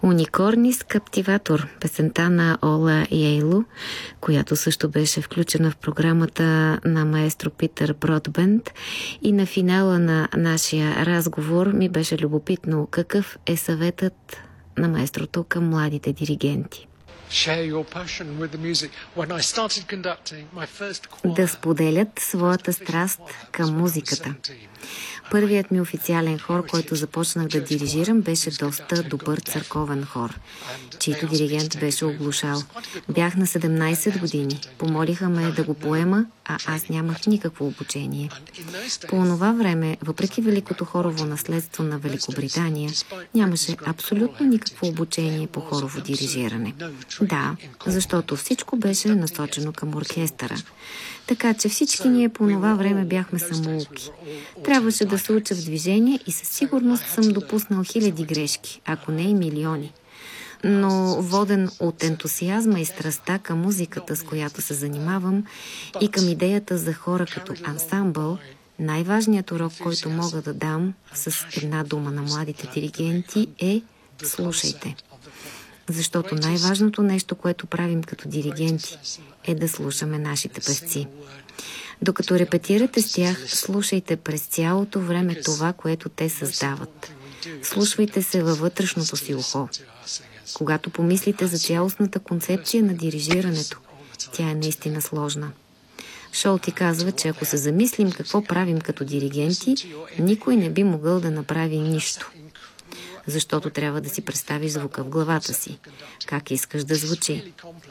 Уникорнис Каптиватор, песента на Ола Йейло, която също беше включена в програмата на маестро Питър Бродбент. И на финала на нашия разговор ми беше любопитно какъв е съветът на маестрото към младите диригенти. Да споделят своята страст към музиката. Първият ми официален хор, който започнах да дирижирам, беше доста добър църковен хор, чийто диригент беше оглушал. Бях на 17 години. Помолиха ме да го поема, а аз нямах никакво обучение. По онова време, въпреки великото хорово наследство на Великобритания, нямаше абсолютно никакво обучение по хорово дирижиране. Да, защото всичко беше насочено към оркестъра. Така че всички ние по това време бяхме самоуки. Трябваше да се уча в движение и със сигурност съм допуснал хиляди грешки, ако не и милиони. Но воден от ентусиазма и страстта към музиката, с която се занимавам, и към идеята за хора като ансамбъл, най-важният урок, който мога да дам с една дума на младите диригенти е слушайте. Защото най-важното нещо, което правим като диригенти, е да слушаме нашите певци. Докато репетирате с тях, слушайте през цялото време това, което те създават. Слушвайте се във вътрешното си ухо. Когато помислите за цялостната концепция на дирижирането, тя е наистина сложна. Шолти казва, че ако се замислим какво правим като диригенти, никой не би могъл да направи нищо. Защото трябва да си представиш звука в главата си, как искаш да звучи.